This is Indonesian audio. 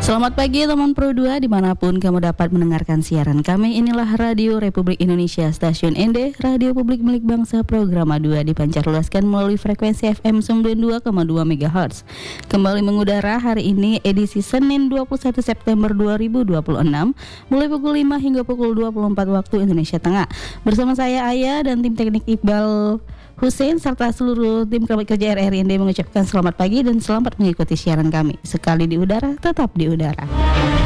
Selamat pagi teman Pro 2 dimanapun kamu dapat mendengarkan siaran kami. Inilah Radio Republik Indonesia, Stasiun ND, Radio Publik Milik Bangsa, Program 2 dipancarluaskan melalui frekuensi FM 92,2 MHz. Kembali mengudara hari ini edisi Senin 21 September 2026 mulai pukul 5 hingga pukul 24 waktu Indonesia Tengah. Bersama saya Ayah dan tim teknik Iqbal Hussein serta seluruh tim kerja RRIND mengucapkan selamat pagi dan selamat mengikuti siaran kami. Sekali di udara, tetap di udara.